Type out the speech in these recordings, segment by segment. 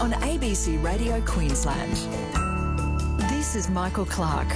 on ABC Radio Queensland. This is Michael Clark.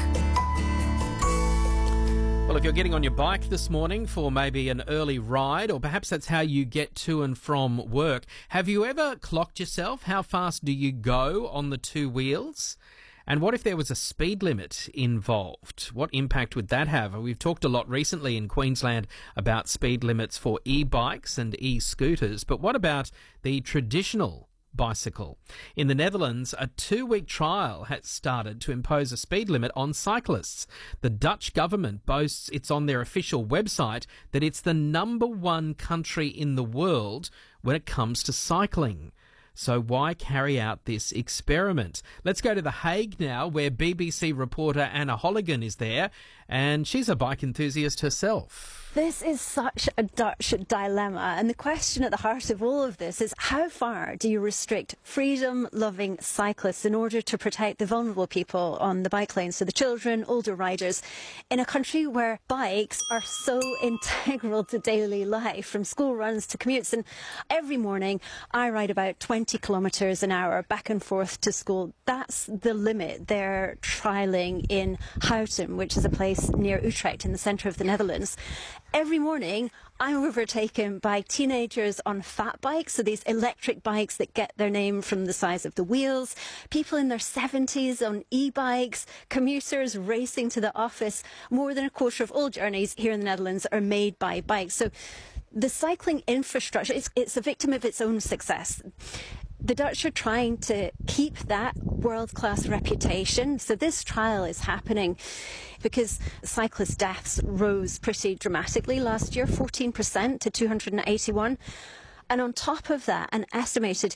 Well, if you're getting on your bike this morning for maybe an early ride, or perhaps that's how you get to and from work, have you ever clocked yourself? How fast do you go on the two wheels? And what if there was a speed limit involved? What impact would that have? We've talked a lot recently in Queensland about speed limits for e-bikes and e-scooters, but what about the traditional bicycle? In the Netherlands, a 2-week trial has started to impose a speed limit on cyclists. The Dutch government boasts it's on their official website that it's the number one country in the world when it comes to cycling. So why carry out this experiment? Let's go to The Hague now, where BBC reporter Anna Holligan is there, and she's a bike enthusiast herself. This is such a Dutch dilemma, and the question at the heart of all of this is how far do you restrict freedom-loving cyclists in order to protect the vulnerable people on the bike lane, so the children, older riders, in a country where bikes are so integral to daily life, from school runs to commutes. And every morning I ride about 20 kilometres an hour back and forth to school. That's the limit they're trialling in Houten, which is a place near Utrecht in the centre of the Netherlands. Every morning, I'm overtaken by teenagers on fat bikes, so these electric bikes that get their name from the size of the wheels, people in their 70s on e-bikes, commuters racing to the office. More than a quarter of all journeys here in the Netherlands are made by bikes. So the cycling infrastructure, it's a victim of its own success. The Dutch are trying to keep that world-class reputation. So this trial is happening because cyclist deaths rose pretty dramatically last year, 14% to 281. And on top of that, an estimated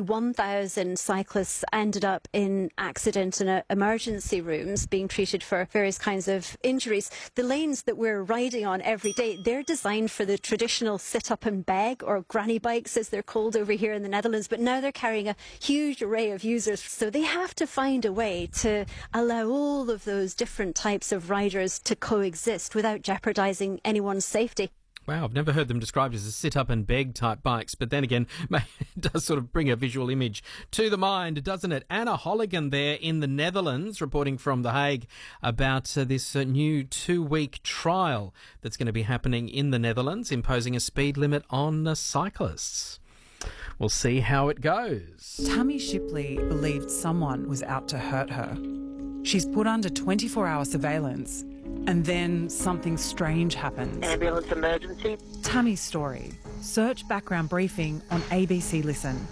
81,000 cyclists ended up in accident and emergency rooms being treated for various kinds of injuries. The lanes that we're riding on every day, they're designed for the traditional sit-up and beg, or granny bikes as they're called over here in the Netherlands, but now they're carrying a huge array of users. So they have to find a way to allow all of those different types of riders to coexist without jeopardising anyone's safety. Wow, I've never heard them described as a sit-up-and beg type bikes, but then again, it does sort of bring a visual image to the mind, doesn't it? Anna Holligan there in the Netherlands, reporting from The Hague about this new 2-week trial that's going to be happening in the Netherlands, imposing a speed limit on cyclists. We'll see how it goes. Tammy Shipley believed someone was out to hurt her. She's put under 24-hour surveillance, and then something strange happens. Ambulance emergency. Tammy's story. Search background briefing on ABC Listen.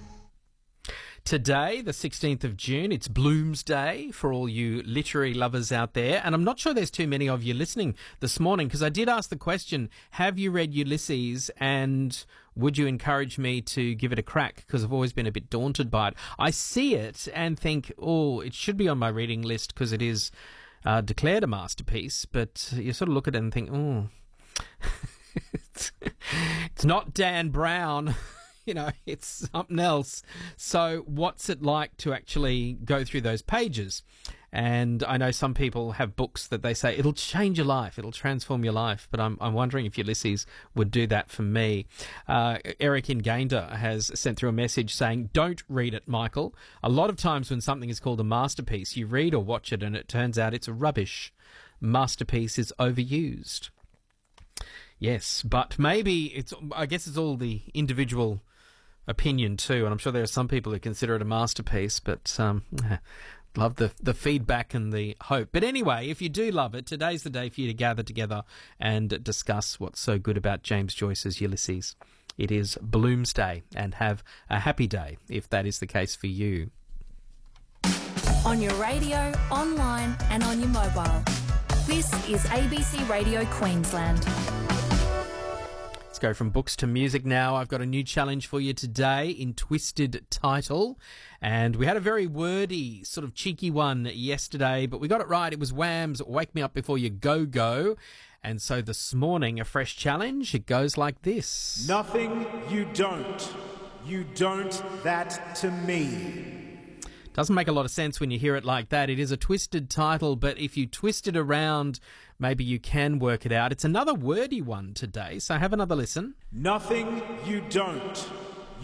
Today, the 16th of June, it's Bloomsday for all you literary lovers out there. And I'm not sure there's too many of you listening this morning, because I did ask the question, have you read Ulysses, and would you encourage me to give it a crack? Because I've always been a bit daunted by it. I see it and think, oh, it should be on my reading list because it is declared a masterpiece. But you sort of look at it and think, oh, it's not Dan Brown. You know, it's something else. So what's it like to actually go through those pages? And I know some people have books that they say, it'll change your life, it'll transform your life. But I'm wondering if Ulysses would do that for me. Eric in Gayndah has sent through a message saying, don't read it, Michael. A lot of times when something is called a masterpiece, you read or watch it and it turns out it's rubbish. Masterpiece is overused. Yes, but maybe I guess it's all the individual opinion too, and I'm sure there are some people who consider it a masterpiece, but love the feedback and the hope. But anyway, if you do love it, today's the day for you to gather together and discuss what's so good about James Joyce's Ulysses. It is Bloomsday, and have a happy day if that is the case for you. On your radio, online and on your mobile. This is ABC Radio Queensland. Let's go from books to music now. I've got a new challenge for you today in Twisted Title. And we had a very wordy, sort of cheeky one yesterday, but we got it right. It was Wham's Wake Me Up Before You Go Go. And so this morning, a fresh challenge. It goes like this. Nothing you don't. You don't that to me. Doesn't make a lot of sense when you hear it like that. It is a twisted title, but if you twist it around, maybe you can work it out. It's another wordy one today, so have another listen. Nothing you don't.